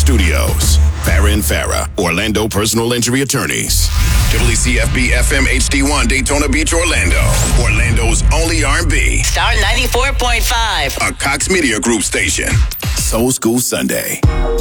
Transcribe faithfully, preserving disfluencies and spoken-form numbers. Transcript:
Studios. Farah and Farah, Orlando Personal Injury Attorneys. W C F B F M H D one, Daytona Beach, Orlando. Orlando's only R and B. Star ninety-four point five. A Cox Media Group station. Soul School Sunday.